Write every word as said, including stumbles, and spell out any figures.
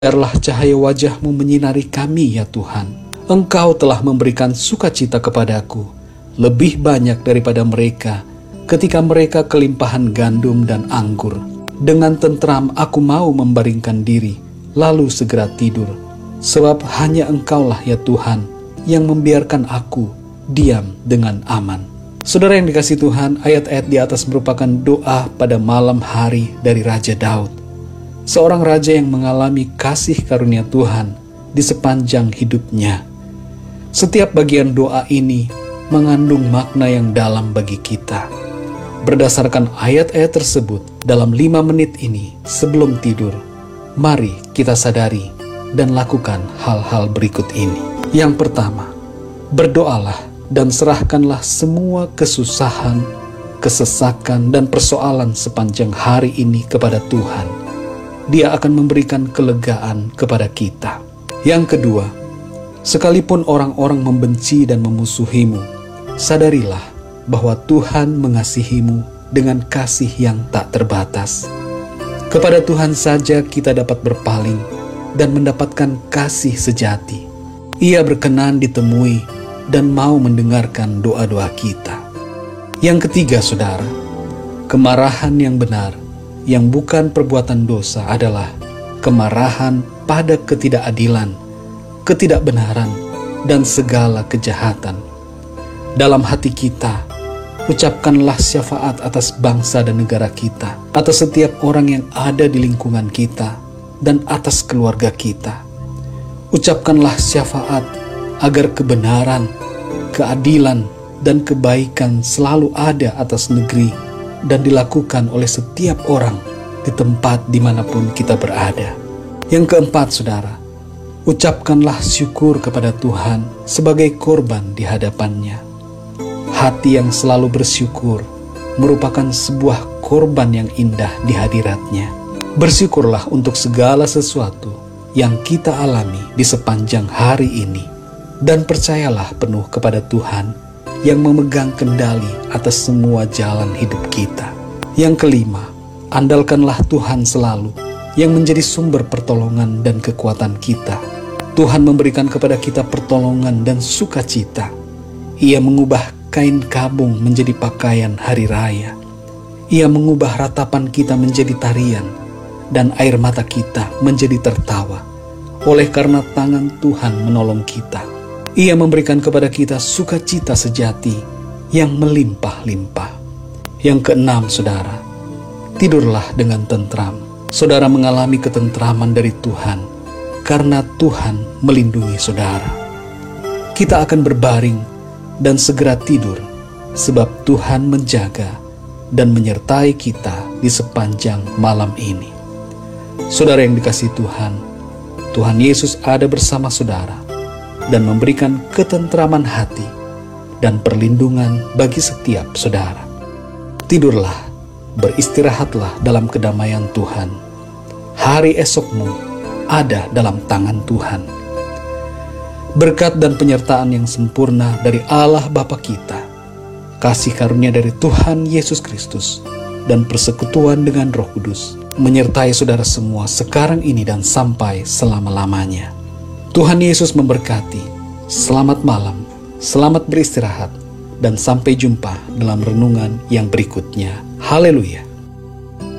Biarlah cahaya wajah-Mu menyinari kami ya Tuhan. Engkau telah memberikan sukacita kepadaku, lebih banyak daripada mereka, ketika mereka kelimpahan gandum dan anggur. Dengan tentram aku mau membaringkan diri, lalu segera tidur. Sebab hanya Engkaulah ya Tuhan, yang membiarkan aku diam dengan aman. Saudara yang dikasihi Tuhan, ayat-ayat di atas merupakan doa pada malam hari dari Raja Daud. Seorang raja yang mengalami kasih karunia Tuhan di sepanjang hidupnya. Setiap bagian doa ini mengandung makna yang dalam bagi kita. Berdasarkan ayat-ayat tersebut, dalam lima menit ini sebelum tidur, mari kita sadari dan lakukan hal-hal berikut ini. Yang pertama, berdoalah dan serahkanlah semua kesusahan, kesesakan, dan persoalan sepanjang hari ini kepada Tuhan. Dia akan memberikan kelegaan kepada kita. Yang kedua, sekalipun orang-orang membenci dan memusuhimu, sadarilah bahwa Tuhan mengasihimu dengan kasih yang tak terbatas. Kepada Tuhan saja kita dapat berpaling dan mendapatkan kasih sejati. Ia berkenan ditemui dan mau mendengarkan doa-doa kita. Yang ketiga, saudara, kemarahan yang benar, yang bukan perbuatan dosa adalah kemarahan pada ketidakadilan, ketidakbenaran, dan segala kejahatan. Dalam hati kita, ucapkanlah syafaat atas bangsa dan negara kita, atas setiap orang yang ada di lingkungan kita, dan atas keluarga kita. Ucapkanlah syafaat agar kebenaran, keadilan, dan kebaikan selalu ada atas negeri dan dilakukan oleh setiap orang di tempat dimanapun kita berada. Yang keempat, saudara, ucapkanlah syukur kepada Tuhan sebagai korban di hadapannya. Hati yang selalu bersyukur merupakan sebuah korban yang indah di hadiratnya. Bersyukurlah untuk segala sesuatu yang kita alami di sepanjang hari ini, dan percayalah penuh kepada Tuhan yang memegang kendali atas semua jalan hidup kita. Yang kelima, andalkanlah Tuhan selalu, yang menjadi sumber pertolongan dan kekuatan kita. Tuhan memberikan kepada kita pertolongan dan sukacita. Ia mengubah kain kabung menjadi pakaian hari raya. Ia mengubah ratapan kita menjadi tarian, dan air mata kita menjadi tertawa, oleh karena tangan Tuhan menolong kita. Ia memberikan kepada kita sukacita sejati yang melimpah-limpah. Yang keenam, saudara, tidurlah dengan tentram. Saudara mengalami ketentraman dari Tuhan karena Tuhan melindungi saudara. Kita akan berbaring dan segera tidur sebab Tuhan menjaga dan menyertai kita di sepanjang malam ini. Saudara yang dikasihi Tuhan, Tuhan Yesus ada bersama saudara dan memberikan ketentraman hati dan perlindungan bagi setiap saudara. Tidurlah, beristirahatlah dalam kedamaian Tuhan. Hari esokmu ada dalam tangan Tuhan. Berkat dan penyertaan yang sempurna dari Allah Bapa kita, kasih karunia dari Tuhan Yesus Kristus, dan persekutuan dengan Roh Kudus menyertai saudara semua sekarang ini dan sampai selama-lamanya. Tuhan Yesus memberkati. Selamat malam, selamat beristirahat, dan sampai jumpa dalam renungan yang berikutnya. Haleluya.